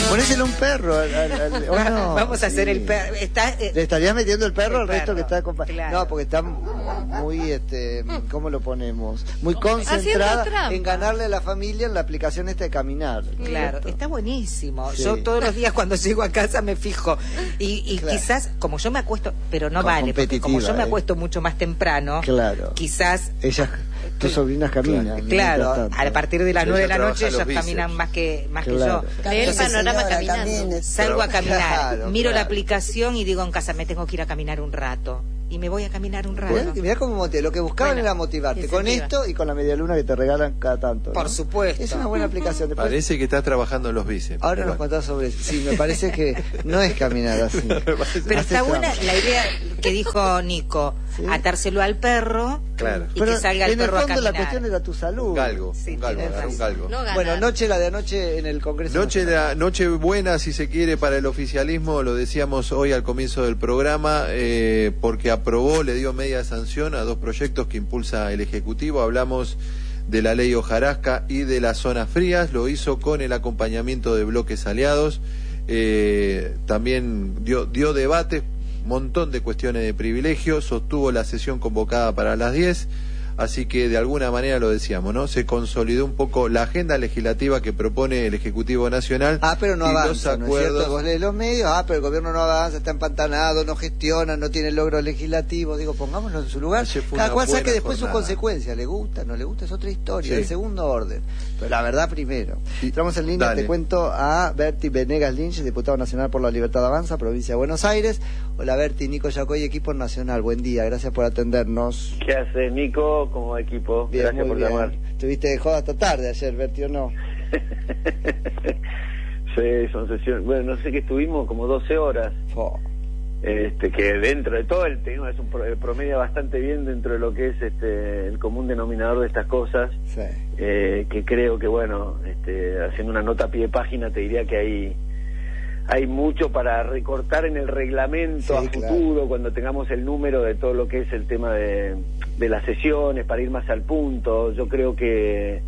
Ponéselo un perro. No, vamos a hacer el perro. ¿Le estarías metiendo el perro al resto perro, que está acompañado? claro. No, porque está muy, ¿cómo lo ponemos? Muy concentrada en ganarle a la familia en la aplicación esta de caminar. Claro, ¿cierto? está buenísimo. Sí. Yo todos los días cuando llego a casa me fijo. Y Claro. quizás, como yo me acuesto, pero no Con vale, porque como yo me competitiva, acuesto mucho más temprano, Claro. quizás... Tus sobrinas caminan. Claro, a partir de las 9 de la noche trabaja ellos los caminan más que Claro. yo. Lee el Entonces, panorama señora, caminando. camine. salgo a caminar, Claro, miro la claro. aplicación y digo en casa, me tengo que ir a caminar un rato. Y me voy a caminar un rato. Mirá cómo motiva. Lo que buscaban Bueno, era motivarte con incentiva. esto y con la media luna que te regalan cada tanto, ¿no? Por supuesto. Es una buena aplicación. Después, Parece que estás trabajando en los bíceps. ahora nos Igual. contás sobre eso. Sí, me parece que no es caminar así. Pero Hace está buena trampa. la idea que dijo Nico, Sí. atárselo al perro Claro. y Pero que salga el en el perro a fondo la caminar. cuestión era tu salud. Un galgo, Sí, un galgo, tienes agarrar un razón. galgo. No ganar. Bueno, la de anoche en el Congreso Nacional. Noche buena, si se quiere, para el oficialismo, lo decíamos hoy al comienzo del programa, porque aprobó, le dio media sanción a dos proyectos que impulsa el Ejecutivo. Hablamos de la ley hojarasca y de las zonas frías, lo hizo con el acompañamiento de bloques aliados, también dio debate, montón de cuestiones de privilegios, sostuvo la sesión convocada para las 10. Así que de alguna manera lo decíamos, ¿no? Se consolidó un poco la agenda legislativa que propone el Ejecutivo Nacional. Pero no y avanza, los ¿no es cierto? acuerdos. Vos lees los medios, pero el gobierno no avanza, está empantanado, no gestiona, no tiene logros legislativos. Digo, pongámonos en su lugar. Ayer fue Cada una cual saque buena después sus jornada. consecuencias. Le gusta, no le gusta, es otra historia, Sí. de segundo orden. Pero la verdad primero. Sí. Entramos en línea, Dale. te cuento a Berti Venegas Lynch, diputado nacional por la Libertad Avanza, provincia de Buenos Aires. Hola Berti, Nico Yacoy, equipo nacional. Buen día, gracias por atendernos. ¿Qué hace Nico como equipo? Bien, Gracias muy por bien. llamar. Estuviste de joda hasta tarde ayer, Berti, ¿o no? Sí, son sesiones. Bueno, no sé qué estuvimos, como 12 horas. Fo. Que dentro de todo es un promedio bastante bien dentro de lo que es el común denominador de estas cosas. Sí. Que creo que, bueno, haciendo una nota a pie de página, te diría que hay mucho para recortar en el reglamento Sí, a claro. futuro, cuando tengamos el número de todo lo que es el tema de las sesiones, para ir más al punto. Yo creo que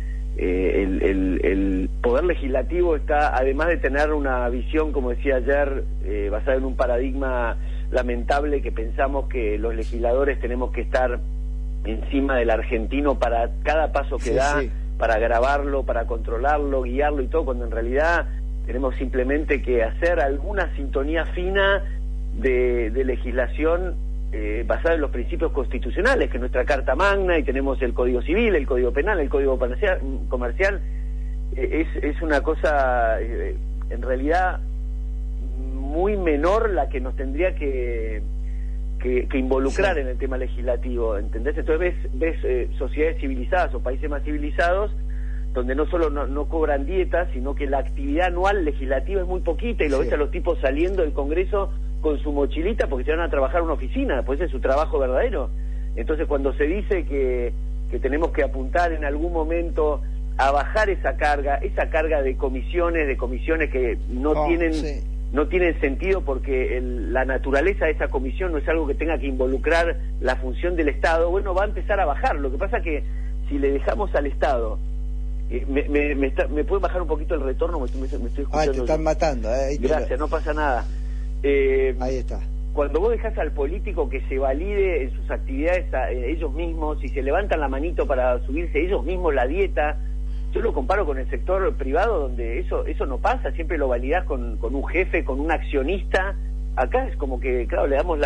el poder legislativo está, además de tener una visión, como decía ayer, basada en un paradigma lamentable, que pensamos que los legisladores tenemos que estar encima del argentino para cada paso que Sí, da, sí. para grabarlo, para controlarlo, guiarlo y todo, cuando en realidad tenemos simplemente que hacer alguna sintonía fina de legislación basada en los principios constitucionales, que es nuestra Carta Magna, y tenemos el Código Civil, el Código Penal, el Código Comercial. Es una cosa en realidad muy menor la que nos tendría que involucrar en el tema legislativo, ¿entendés? Entonces ves sociedades civilizadas o países más civilizados donde no solo no cobran dietas, sino que la actividad anual legislativa es muy poquita, y lo ves a los tipos saliendo del Congreso con su mochilita porque se van a trabajar a una oficina, pues ese es su trabajo verdadero. Entonces cuando se dice que tenemos que apuntar en algún momento a bajar esa carga de comisiones que no tienen sentido, porque la naturaleza de esa comisión no es algo que tenga que involucrar la función del Estado, bueno, va a empezar a bajar. Lo que pasa que si le dejamos al Estado, ¿me puede bajar un poquito el retorno? Me estoy escuchando. Te están matando. Gracias, no pasa nada. Ahí está. Cuando vos dejás al político que se valide en sus actividades ellos mismos, y se levantan la manito para subirse ellos mismos la dieta, yo lo comparo con el sector privado, donde eso no pasa, siempre lo validás con un jefe, con un accionista. Acá es como que, claro, le damos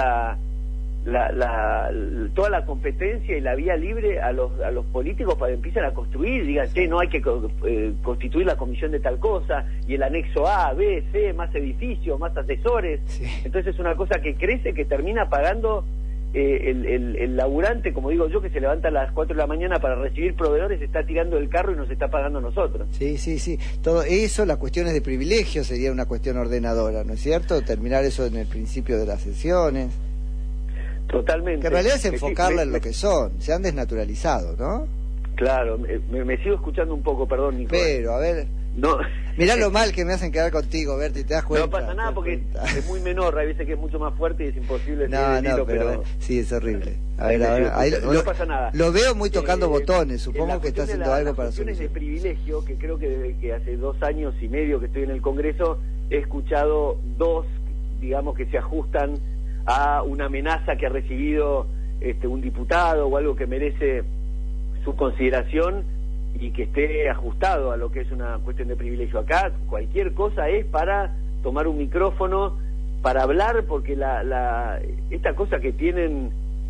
toda la competencia y la vía libre a los políticos para que empiecen a construir, digan, no hay que constituir la comisión de tal cosa, y el anexo A, B, C, más edificios, más asesores. Entonces es una cosa que crece, que termina pagando el laburante, como digo yo, que se levanta a las 4 de la mañana para recibir proveedores, está tirando el carro y nos está pagando a nosotros. Sí. Todo eso, las cuestiones de privilegio, sería una cuestión ordenadora, ¿no es cierto? Terminar eso en el principio de las sesiones. Totalmente. Que en realidad es enfocarla en lo que son, se han desnaturalizado, ¿no? Claro, me sigo escuchando un poco, perdón, Nico. Pero, a ver, no. Mirá lo mal que me hacen quedar contigo, Berti, te das cuenta. No pasa nada porque es muy menor, hay veces que es mucho más fuerte y es imposible no, seguir el hilo, pero sí, es horrible. A ver, no pasa nada. Lo veo muy tocando botones, supongo que está haciendo algo para solucionar. De privilegio, que creo que desde que hace 2 años y medio que estoy en el Congreso, he escuchado 2, digamos, que se ajustan a una amenaza que ha recibido un diputado o algo que merece su consideración y que esté ajustado a lo que es una cuestión de privilegio. Acá cualquier cosa es para tomar un micrófono, para hablar, porque esta cosa que tienen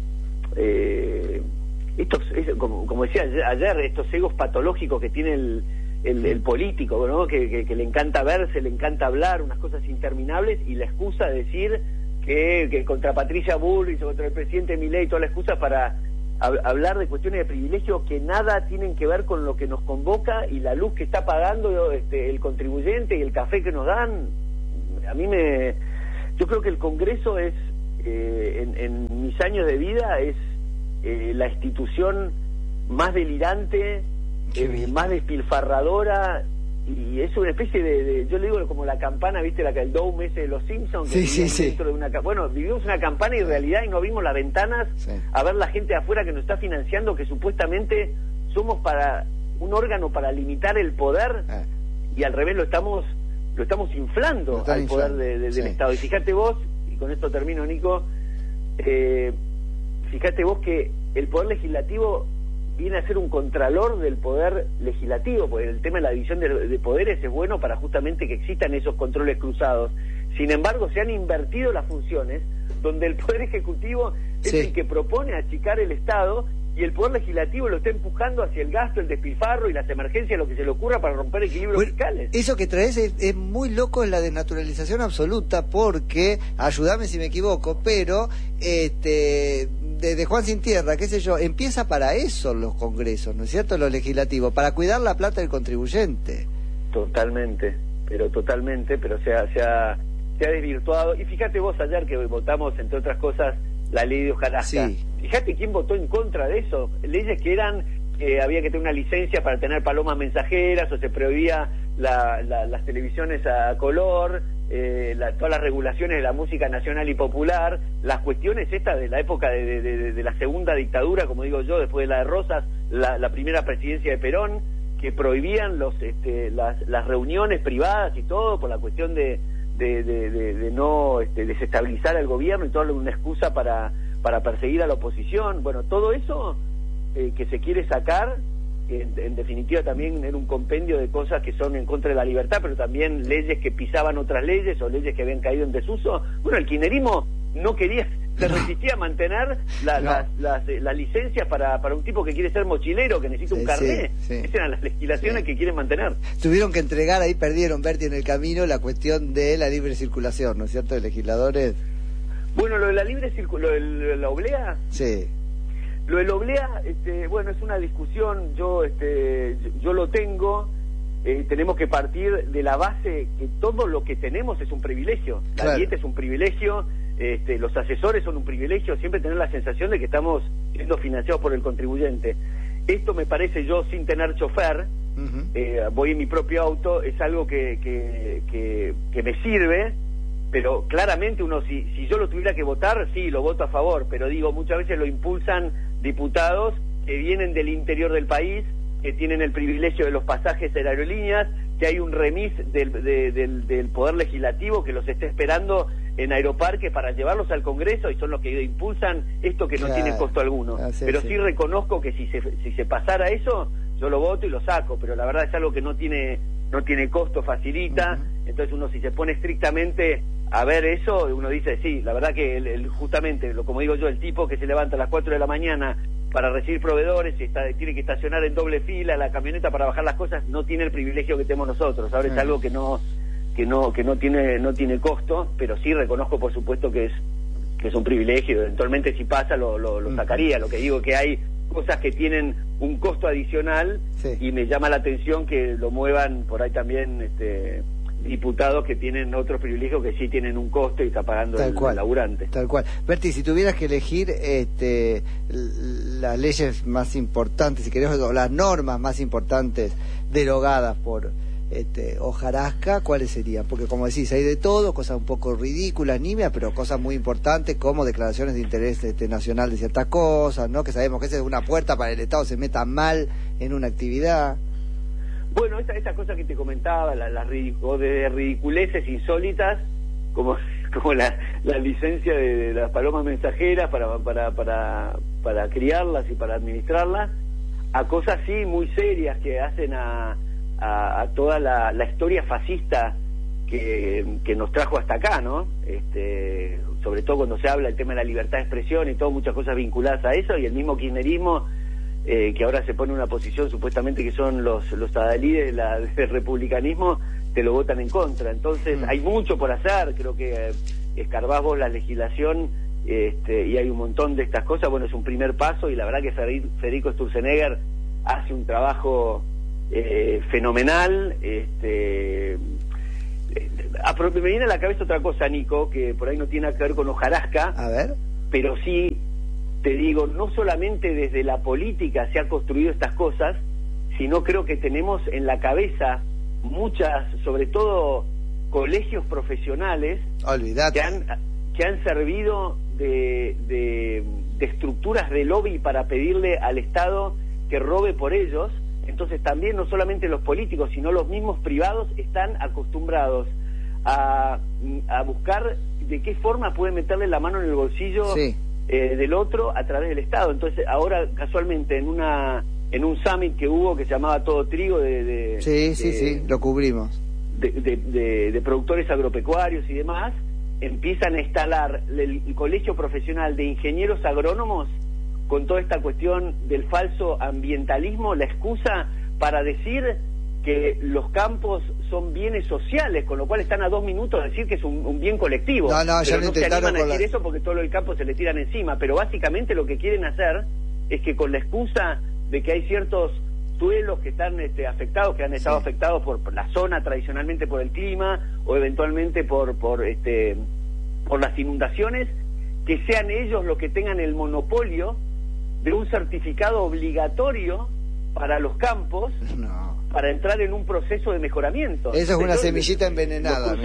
estos, como decía ayer, estos egos patológicos que tiene el político, ¿no? Que le encanta verse, le encanta hablar, unas cosas interminables, y la excusa de decir que contra Patricia Bullrich o contra el presidente Milei, toda la excusa para hablar de cuestiones de privilegio que nada tienen que ver con lo que nos convoca y la luz que está pagando el contribuyente y el café que nos dan. Yo creo que el Congreso es, en mis años de vida, es la institución más delirante, más despilfarradora, y es una especie de yo le digo como la campana, viste, el Dome ese de los Simpsons, que dentro de una, bueno, vivimos una campana y en realidad y no vimos las ventanas a ver la gente de afuera que nos está financiando, que supuestamente somos para un órgano para limitar el poder, y al revés lo estamos inflando al poder del Estado. Y fíjate vos, y con esto termino, Nico, fíjate vos que el poder legislativo viene a ser un contralor del poder legislativo, porque el tema de la división de poderes es bueno para justamente que existan esos controles cruzados. Sin embargo, se han invertido las funciones, donde el poder ejecutivo es el que propone achicar el Estado, y el poder legislativo lo está empujando hacia el gasto, el despilfarro y las emergencias, lo que se le ocurra para romper equilibrios fiscales. Eso que traes es muy loco, en la desnaturalización absoluta, porque, ayúdame si me equivoco, pero desde Juan Sin Tierra, qué sé yo, empieza para eso los congresos, ¿no es cierto?, los legislativos, para cuidar la plata del contribuyente. Totalmente, pero se ha desvirtuado. Y fíjate vos ayer que votamos, entre otras cosas, la ley de hojarasca. Fíjate quién votó en contra de eso. Leyes que eran que había que tener una licencia para tener palomas mensajeras, o se prohibía las televisiones a color, todas las regulaciones de la música nacional y popular, las cuestiones estas de la época de la segunda dictadura, como digo yo, después de la de Rosas, la primera presidencia de Perón, que prohibían las reuniones privadas y todo por la cuestión de no desestabilizar al gobierno, y toda una excusa para perseguir a la oposición. Bueno, todo eso que se quiere sacar, en definitiva también era un compendio de cosas que son en contra de la libertad, pero también leyes que pisaban otras leyes o leyes que habían caído en desuso. Bueno, el kirchnerismo no quería, se resistía a mantener las licencias para un tipo que quiere ser mochilero, que necesita un carnet. Esas eran las legislaciones que quieren mantener. Tuvieron que entregar, ahí perdieron, Berti, en el camino, la cuestión de la libre circulación, ¿no es cierto?, de legisladores. Bueno, lo de la libre circulación, la oblea. Sí. Lo de la oblea, bueno, es una discusión, yo lo tengo. Tenemos que partir de la base que todo lo que tenemos es un privilegio. La dieta es un privilegio, los asesores son un privilegio, siempre tener la sensación de que estamos siendo financiados por el contribuyente. Esto me parece, yo sin tener chofer, voy en mi propio auto, es algo que me sirve, pero claramente uno, si yo lo tuviera que votar, sí, lo voto a favor, pero digo, muchas veces lo impulsan diputados que vienen del interior del país, que tienen el privilegio de los pasajes de aerolíneas, que hay un remis del Poder Legislativo que los está esperando en Aeroparque para llevarlos al Congreso, y son los que impulsan esto que no tiene costo alguno. Pero sí reconozco que si se pasara eso, yo lo voto y lo saco, pero la verdad es algo que no tiene costo, facilita. Entonces uno, si se pone estrictamente a ver eso, uno dice, sí, la verdad que justamente, como digo yo, el tipo que se levanta a las 4 de la mañana para recibir proveedores y tiene que estacionar en doble fila la camioneta para bajar las cosas, no tiene el privilegio que tenemos nosotros. Ahora es algo que no tiene costo, pero sí reconozco, por supuesto, que es un privilegio. Eventualmente, si pasa, lo sacaría. Lo que digo, que hay cosas que tienen un costo adicional, y me llama la atención que lo muevan por ahí también diputados que tienen otros privilegios que sí tienen un costo y está pagando el laburante. Tal cual. Berti, si tuvieras que elegir las leyes más importantes, si querés, o las normas más importantes derogadas por hojarasca, ¿cuáles serían? Porque como decís, hay de todo, cosas un poco ridículas, nimias, pero cosas muy importantes como declaraciones de interés nacional de ciertas cosas, ¿no? Que sabemos que esa es una puerta para el Estado se meta mal en una actividad. Bueno, esa cosa que te comentaba, de ridiculeces insólitas, como la licencia de las palomas mensajeras para criarlas y para administrarlas, a cosas sí muy serias que hacen a toda la historia fascista que nos trajo hasta acá, ¿no? Sobre todo cuando se habla del tema de la libertad de expresión y todo, muchas cosas vinculadas a eso, y el mismo kirchnerismo que ahora se pone en una posición supuestamente que son los adalides del republicanismo, te lo votan en contra. Entonces hay mucho por hacer, creo que escarbás vos la legislación y hay un montón de estas cosas. Bueno, es un primer paso, y la verdad que Federico Sturzenegger hace un trabajo fenomenal. Me viene a la cabeza otra cosa, Nico, que por ahí no tiene nada que ver con hojarasca, a ver, pero sí te digo, no solamente desde la política se han construido estas cosas, sino creo que tenemos en la cabeza muchas, sobre todo colegios profesionales, olvídate, que han servido de estructuras de lobby para pedirle al Estado que robe por ellos. Entonces también no solamente los políticos, sino los mismos privados están acostumbrados a buscar de qué forma pueden meterle la mano en el bolsillo, sí, del otro a través del Estado. Entonces ahora casualmente en un summit que hubo que se llamaba Todo Trigo sí, lo cubrimos, de productores agropecuarios y demás, empiezan a instalar el colegio profesional de ingenieros agrónomos con toda esta cuestión del falso ambientalismo, la excusa para decir que los campos son bienes sociales, con lo cual están a 2 minutos de decir que es un bien colectivo. No, pero no se animan a decir eso porque todo el campo se le tiran encima, pero básicamente lo que quieren hacer es que con la excusa de que hay ciertos suelos que están afectados, que han estado afectados por la zona tradicionalmente por el clima o eventualmente por las inundaciones, que sean ellos los que tengan el monopolio de un certificado obligatorio para los campos, para entrar en un proceso de mejoramiento. Eso es una semillita envenenada.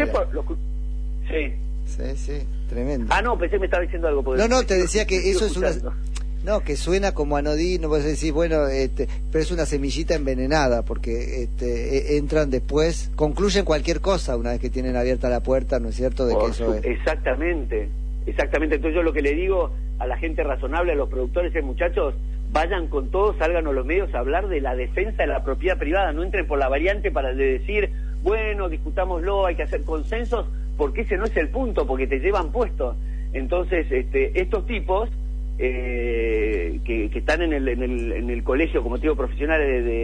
Sí, tremendo. No, pensé que me estaba diciendo algo. No, te decía que eso es una... No, que suena como anodino, vos decís, bueno, pero es una semillita envenenada, porque entran después, concluyen cualquier cosa una vez que tienen abierta la puerta, ¿no es cierto? De que eso es... Exactamente. Entonces yo lo que le digo a la gente razonable, a los productores, es: muchachos, vayan con todo, salgan a los medios a hablar de la defensa de la propiedad privada, no entren por la variante para decir, bueno, discutámoslo, hay que hacer consensos, porque ese no es el punto, porque te llevan puesto. Entonces, estos tipos que están en el colegio, como te digo, profesionales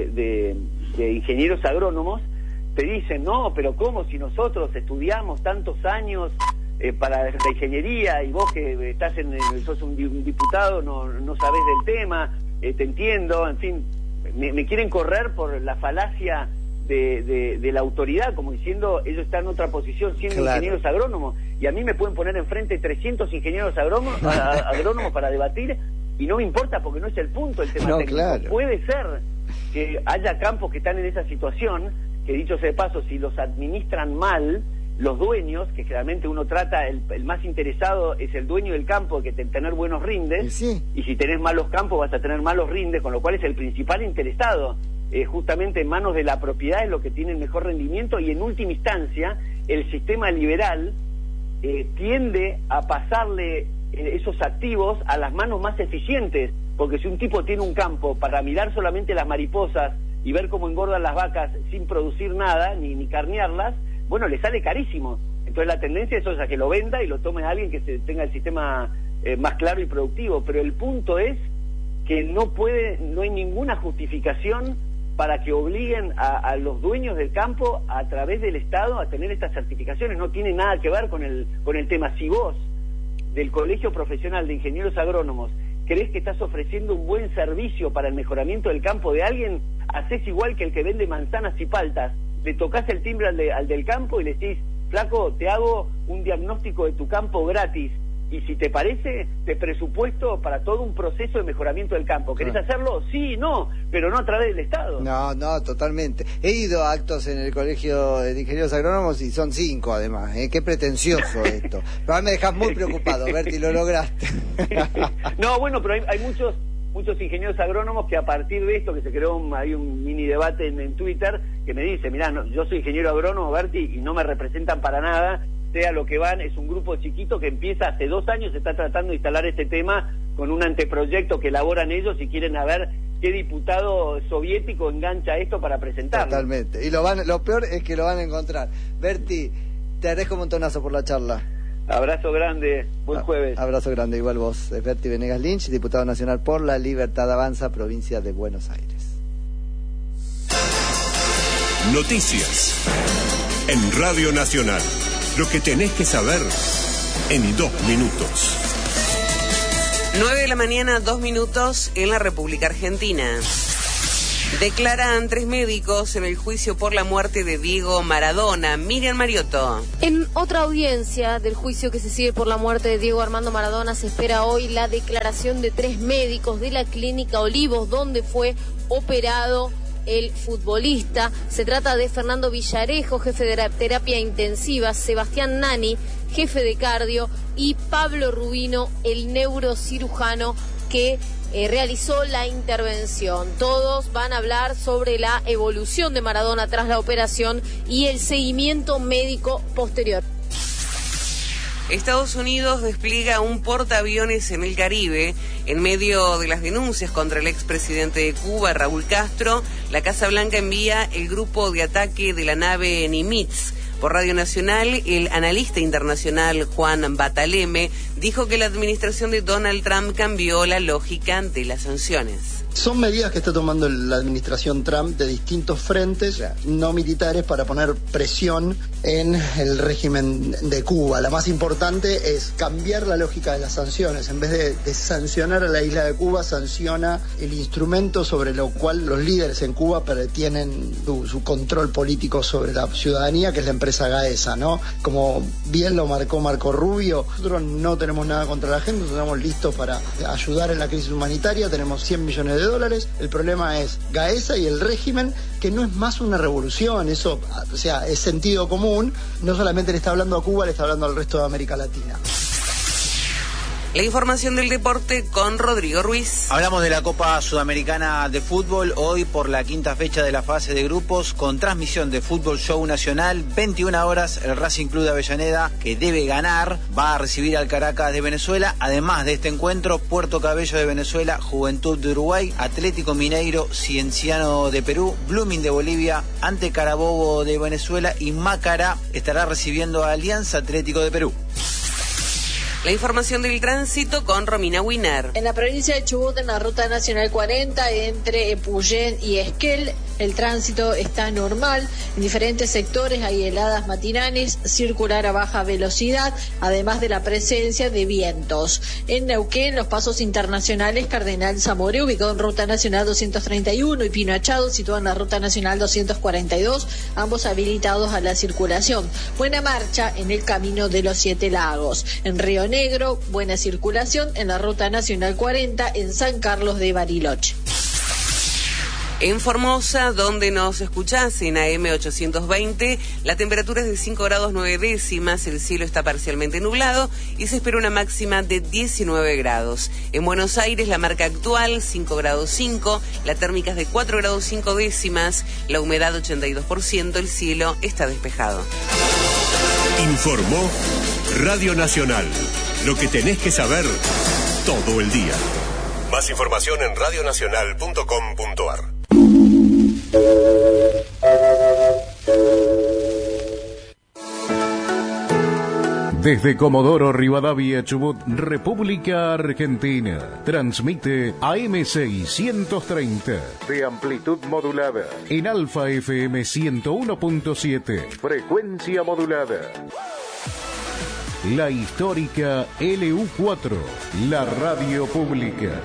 de ingenieros agrónomos, te dicen, no, pero ¿cómo si nosotros estudiamos tantos años para la ingeniería, y vos que estás sos un diputado, no sabés del tema, te entiendo, en fin, me quieren correr por la falacia de la autoridad, como diciendo, ellos están en otra posición siendo ingenieros agrónomos, y a mí me pueden poner enfrente 300 ingenieros agrónomos para debatir, y no me importa porque no es el punto el tema técnico. Claro. Puede ser que haya campos que están en esa situación, que dicho sea de paso, si los administran mal los dueños, que generalmente uno trata, el más interesado es el dueño del campo, que tener buenos rindes, y si tenés malos campos vas a tener malos rindes, con lo cual es el principal interesado, justamente en manos de la propiedad es lo que tiene el mejor rendimiento, y en última instancia el sistema liberal tiende a pasarle esos activos a las manos más eficientes, porque si un tipo tiene un campo para mirar solamente las mariposas y ver cómo engordan las vacas sin producir nada, ni carnearlas, bueno, le sale carísimo. Entonces la tendencia es a que lo venda y lo tome a alguien que tenga el sistema más claro y productivo, pero el punto es que no hay ninguna justificación para que obliguen a los dueños del campo a través del Estado a tener estas certificaciones. No tiene nada que ver con el tema. Si vos del Colegio Profesional de Ingenieros Agrónomos crees que estás ofreciendo un buen servicio para el mejoramiento del campo de alguien, haces igual que el que vende manzanas y paltas, le tocas el timbre al del campo y le decís, flaco, te hago un diagnóstico de tu campo gratis, y si te parece, te presupuesto para todo un proceso de mejoramiento del campo. ¿Querés hacerlo? Sí, no, pero no a través del Estado. No, totalmente. He ido a actos en el Colegio de Ingenieros Agrónomos y son 5 además, Qué pretencioso esto. Pero me dejas muy preocupado, Berti, lo lograste. No, bueno, pero hay muchos ingenieros agrónomos que a partir de esto, que se creó hay un mini debate en Twitter, que me dice, mirá, yo soy ingeniero agrónomo, Berti, y no me representan para nada, sea lo que van, es un grupo chiquito que empieza hace 2 años, se está tratando de instalar este tema con un anteproyecto que elaboran ellos y quieren ver qué diputado soviético engancha esto para presentarlo. Totalmente, y lo peor es que lo van a encontrar. Berti, te agradezco un montonazo por la charla. Abrazo grande, buen jueves. Abrazo grande, igual vos. Es Berti Venegas Lynch, diputado nacional por la Libertad Avanza, provincia de Buenos Aires. Noticias en Radio Nacional. Lo que tenés que saber en 2 minutos. 9 de la mañana, 2 minutos en la República Argentina. Declaran 3 médicos en el juicio por la muerte de Diego Maradona. Miriam Mariotto. En otra audiencia del juicio que se sigue por la muerte de Diego Armando Maradona, se espera hoy la declaración de 3 médicos de la Clínica Olivos, donde fue operado el futbolista. Se trata de Fernando Villarejo, jefe de terapia intensiva, Sebastián Nani, jefe de cardio, y Pablo Rubino, el neurocirujano que realizó la intervención. Todos van a hablar sobre la evolución de Maradona tras la operación y el seguimiento médico posterior. Estados Unidos despliega un portaaviones en el Caribe. En medio de las denuncias contra el expresidente de Cuba, Raúl Castro, la Casa Blanca envía el grupo de ataque de la nave Nimitz. Por Radio Nacional, el analista internacional Juan Bataleme dijo que la administración de Donald Trump cambió la lógica de las sanciones. Son medidas que está tomando la administración Trump de distintos frentes no militares para poner presión en el régimen de Cuba. La más importante es cambiar la lógica de las sanciones. En vez de sancionar a la isla de Cuba, sanciona el instrumento sobre lo cual los líderes en Cuba tienen su control político sobre la ciudadanía, que es la empresa Gaesa, ¿no? Como bien lo marcó Marco Rubio, nosotros no tenemos nada contra la gente, nosotros estamos listos para ayudar en la crisis humanitaria, tenemos 100 millones de dólares. El problema es Gaesa y el régimen, que no es más una revolución, eso, o sea, es sentido común. No solamente le está hablando a Cuba, le está hablando al resto de América Latina. La información del deporte con Rodrigo Ruiz. Hablamos de la Copa Sudamericana de Fútbol, hoy por la 5ª fecha de la fase de grupos, con transmisión de Fútbol Show Nacional, 21 horas, el Racing Club de Avellaneda, que debe ganar, va a recibir al Caracas de Venezuela. Además de este encuentro, Puerto Cabello de Venezuela, Juventud de Uruguay, Atlético Mineiro, Cienciano de Perú, Blooming de Bolivia, ante Carabobo de Venezuela, y Mácara estará recibiendo a Alianza Atlético de Perú. La información del tránsito con Romina Winer. En la provincia de Chubut, en la ruta nacional 40, entre Epuyén y Esquel, el tránsito está normal. En diferentes sectores hay heladas matinales, circular a baja velocidad, además de la presencia de vientos. En Neuquén, los pasos internacionales Cardenal Zamoré, ubicado en ruta nacional 231, y Pino Achado, situado en la ruta nacional 242, ambos habilitados a la circulación. Buena marcha en el camino de los 7 Lagos. En Río Negro, buena circulación en la ruta nacional 40 en San Carlos de Bariloche. En Formosa, donde nos escuchás en AM 820, la temperatura es de 5 grados 9 décimas, el cielo está parcialmente nublado y se espera una máxima de 19 grados. En Buenos Aires, la marca actual 5 grados 5, la térmica es de 4 grados 5 décimas, la humedad 82%, el cielo está despejado. Informó Radio Nacional. Lo que tenés que saber todo el día. Más información en radionacional.com.ar. Desde Comodoro Rivadavia, Chubut, República Argentina, transmite AM630 de amplitud modulada en Alfa FM 101.7, frecuencia modulada. La histórica LU4, la radio pública.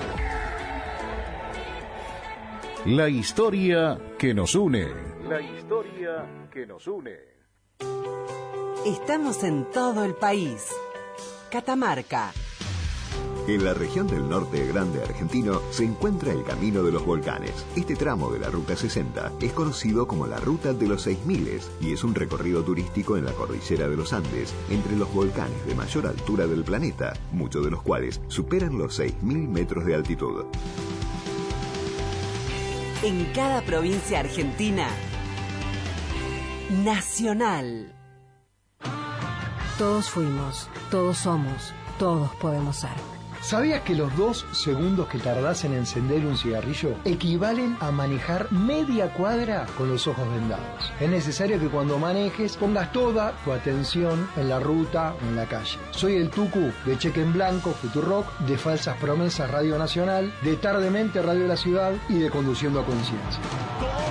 La historia que nos une. La historia que nos une. Estamos en todo el país. Catamarca. En la región del norte grande argentino se encuentra el Camino de los Volcanes. Este tramo de la Ruta 60 es conocido como la Ruta de los 6000 y es un recorrido turístico en la cordillera de los Andes entre los volcanes de mayor altura del planeta, muchos de los cuales superan los 6000 metros de altitud. En cada provincia argentina, Nacional. Todos fuimos, todos somos, todos podemos ser. ¿Sabías que los 2 segundos que tardás en encender un cigarrillo equivalen a manejar media cuadra con los ojos vendados? Es necesario que cuando manejes pongas toda tu atención en la ruta o en la calle. Soy el Tucu de Cheque en Blanco, Futurock, de Falsas Promesas Radio Nacional, de Tardemente Radio La Ciudad y de Conduciendo a Conciencia.